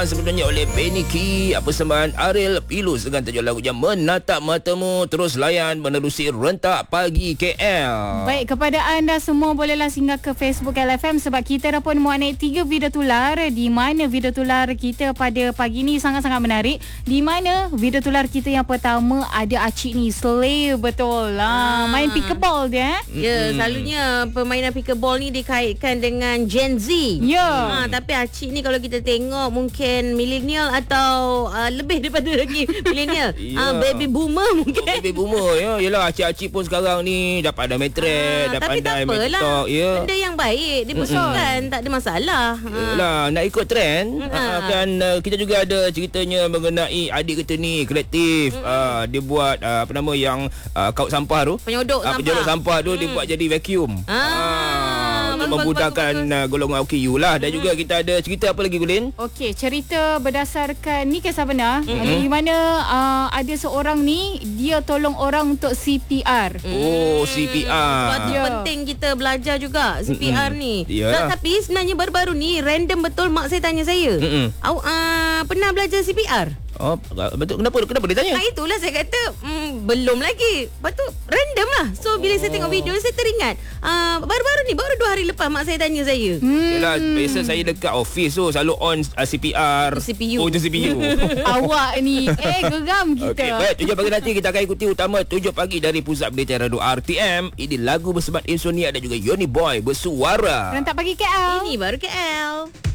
dibawakan sebenarnya oleh Benny Key. Persembahan Ariel Pilus dengan tajuk lagu yang Menatap Matamu. Terus layan menerusi Rentak Pagi KL. Baik, kepada anda semua bolehlah singgah ke Facebook LFM sebab kita dah pun muat naik 3 video tular, di mana video tular kita pada pagi ni sangat-sangat menarik. Di mana video tular kita yang pertama ada Acik ni, slay betul lah. Main pickleball dia. Ya, selalunya permainan pickleball ni dikaitkan dengan Gen Z. Ya. Tapi Acik ni kalau kita tengok mungkin millennial atau lebih daripada lagi millennial. Baby boomer mungkin. Baby boomer ya. Yelah, acik-acik pun sekarang ni dah pandai metret, dah tapi pandai tak apalah. TikTok, ya. Benda yang baik diperlukan, tak ada masalah. Yalah, nak ikut trend. Kan kita juga ada ceritanya mengenai adik kita ni kreatif. Dia buat apa nama yang kaut sampah tu. Penyodok sampah tu dia buat jadi vacuum. Untuk memudahkan golongan OKU lah. Dan juga kita ada cerita apa lagi, Gulin? Okey, cerita berdasarkan ni kisah benar. Di mana ada seorang ni dia tolong orang untuk CPR. Oh, CPR. Sebab tu penting kita belajar juga CPR ni. Yalah. Tapi sebenarnya baru-baru ni random betul mak saya tanya saya. Awak pernah belajar CPR? Oh, betul. Kenapa dia tanya? Itulah saya kata belum lagi. Lepas tu random lah. So bila saya tengok video saya teringat baru-baru ni, baru 2 hari lepas mak saya tanya saya. Yelah, biasa saya dekat office tu selalu on CPR. CPU. Oh, itu CPU. Awak ni geram kita. Okey, baik. 7 pagi nanti kita akan ikuti utama 7 pagi dari Pusat Berita Radio RTM. Ini lagu bersebat Insomnia dan juga Yoni Boy bersuara. Rentak Pagi KL. Ini baru KL.